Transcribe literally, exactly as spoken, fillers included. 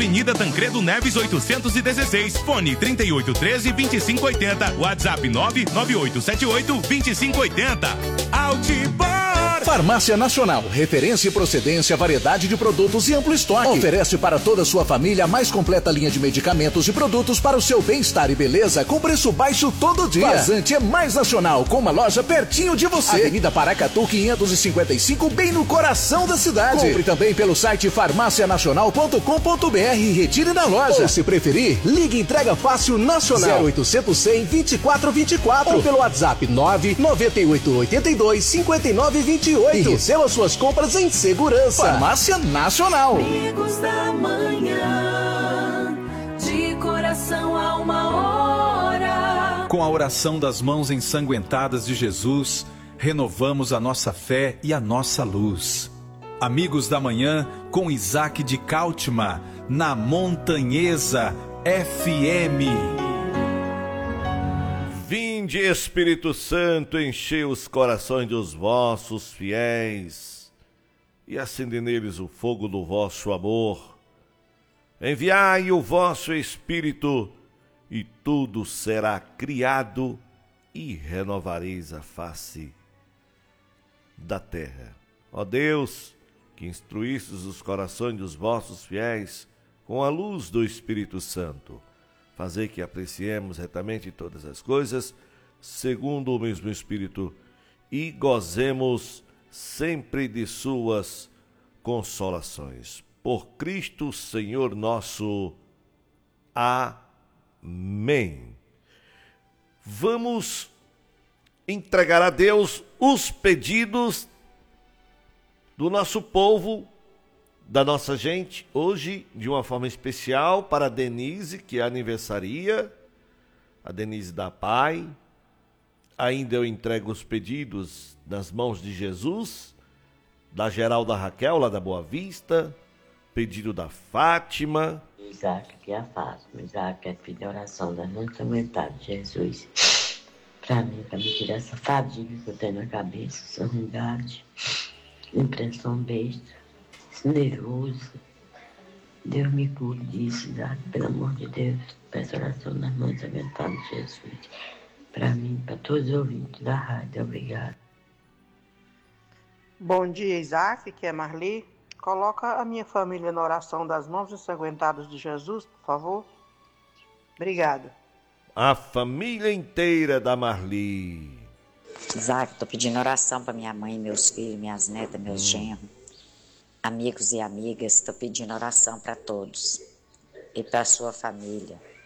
Avenida Tancredo Neves oitocentos e dezesseis, fone trinta e oito, treze, vinte e cinco oitenta, WhatsApp nove nove oito sete oito, vinte e cinco oitenta. Outdoor! Farmácia Nacional, referência e procedência, variedade de produtos e amplo estoque. Oferece para toda a sua família a mais completa linha de medicamentos e produtos para o seu bem-estar e beleza com preço baixo todo dia. Vazante é mais nacional, com uma loja pertinho de você. Avenida Paracatu quinhentos e cinquenta e cinco, bem no coração da cidade. Compre também pelo site farmácia nacional ponto com ponto br e retire na loja. Ou se preferir, ligue Entrega Fácil Nacional zero oitocentos, cem, vinte e quatro vinte e quatro ou pelo WhatsApp nove nove oito oito dois, cinco nove dois oito e receba suas compras em segurança. Farmácia Nacional. Amigos da manhã, de coração a uma hora. Com a oração das mãos ensanguentadas de Jesus, renovamos a nossa fé e a nossa luz. Amigos da manhã, com Isaac de Cáltima, na Montanhesa F M. Vinde, Espírito Santo, enchei os corações dos vossos fiéis e acende neles o fogo do vosso amor. Enviai o vosso Espírito e tudo será criado e renovareis a face da terra. Ó Deus, que instruístes os corações dos vossos fiéis com a luz do Espírito Santo, fazei que apreciemos retamente todas as coisas, segundo o mesmo Espírito, e gozemos sempre de suas consolações. Por Cristo Senhor nosso. Amém. Vamos entregar a Deus os pedidos do nosso povo, da nossa gente, hoje, de uma forma especial, para a Denise, que é aniversaria, a Denise da Pai. Ainda eu entrego os pedidos nas mãos de Jesus, da Geralda Raquel, lá da Boa Vista, pedido da Fátima. Isaac, que é a Fátima. Isaac é filho de oração da nossa metade, Jesus. Para mim, para me tirar essa fadiga que eu tenho na cabeça, essa ruindade, impressão besta, nervoso. Deus me cure disso, Isaac, pelo amor de Deus. Peço oração nas mãos abençoadas de Jesus. Para mim, para todos os ouvintes da rádio. Obrigada. Bom dia, Isaac, que é Marli. Coloca a minha família na oração das mãos ensanguentadas de Jesus, por favor. Obrigada. A família inteira da Marli. Isaac, estou pedindo oração para minha mãe, meus filhos, minhas netas, meus hum. genros, amigos e amigas. Estou pedindo oração para todos e para a sua família.